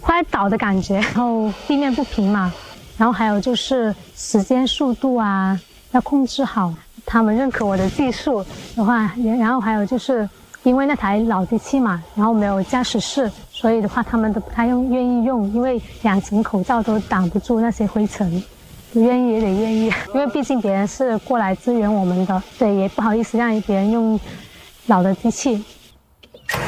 快倒的感觉，然后地面不平嘛，然后还有就是时间速度啊要控制好。他们认可我的技术的话，然后还有就是因为那台老机器嘛，然后没有驾驶室，所以的话他们都不太愿意用，因为2层口罩都挡不住那些灰尘。不愿意也得愿意，因为毕竟别人是过来支援我们的，对，也不好意思让别人用老的机器。